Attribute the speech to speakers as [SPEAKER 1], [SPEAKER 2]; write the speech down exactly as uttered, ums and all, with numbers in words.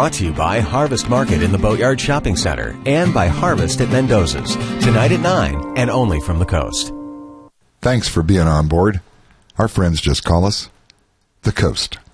[SPEAKER 1] Brought to you by Harvest Market in the Boatyard Shopping Center and by Harvest at Mendoza's. Tonight at nine and only from the coast.
[SPEAKER 2] Thanks for being on board. Our friends just call us the Coast.